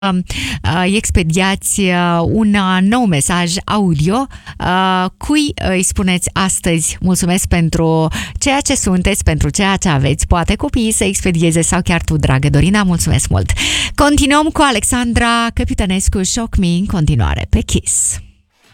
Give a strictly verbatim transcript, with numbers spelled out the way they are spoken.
expediați un nou mesaj audio cui îi spuneți astăzi mulțumesc pentru ceea ce sunteți, pentru ceea ce aveți, poate copiii să expedieze sau chiar tu, dragă Dorina, mulțumesc mult. Continuăm cu Alexandra Capitanescu, Shock Me, în continuare pe Kiss.